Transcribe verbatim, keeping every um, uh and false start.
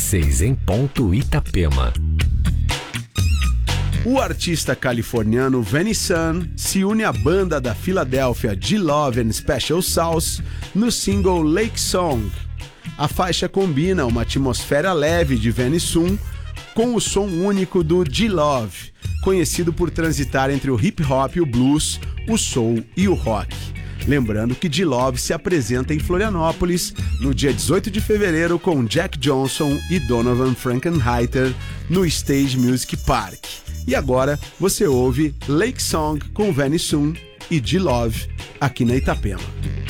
dezesseis em ponto Itapema. O artista californiano Vanny Sun se une à banda da Filadélfia G-Love and Special Sauce no single Lake Song. A faixa combina uma atmosfera leve de Vanny Sun com o som único do G-Love, conhecido por transitar entre o hip hop e o blues, o soul e o rock. Lembrando que G-Love se apresenta em Florianópolis no dia dezoito de fevereiro com Jack Johnson e Donovan Frankenheiter no Stage Music Park. E agora você ouve Lake Song com Vanny Sun e G-Love aqui na Itapema.